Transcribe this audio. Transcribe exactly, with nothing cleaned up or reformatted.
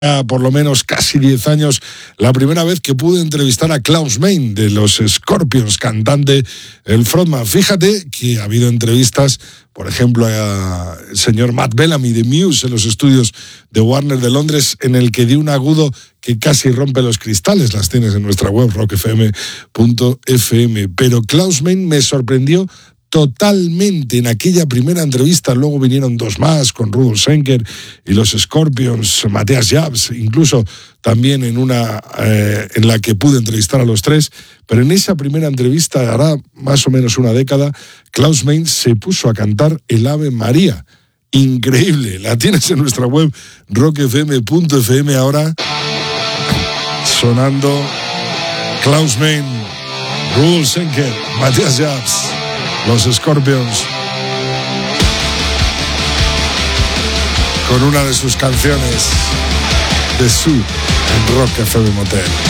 por lo menos casi diez años, la primera vez que pude entrevistar a Klaus Meine de los Scorpions, cantante, el frontman. Fíjate que ha habido entrevistas, por ejemplo, al señor Matt Bellamy de Muse en los estudios de Warner de Londres, en el que dio un agudo que casi rompe los cristales. Las tienes en nuestra web, rock f m punto f m. Pero Klaus Meine me sorprendió totalmente en aquella primera entrevista. Luego vinieron dos más con Rudolf Schenker y los Scorpions, Matthias Jabs, incluso también en una eh, en la que pude entrevistar a los tres. Pero en esa primera entrevista, hará más o menos una década, Klaus Meine se puso a cantar el Ave María. Increíble, la tienes en nuestra web rock f m punto f m. Ahora sonando Klaus Meine, Rudolf Schenker, Matthias Jabs, los Scorpions, con una de sus canciones de Sue en Rock F M Motel.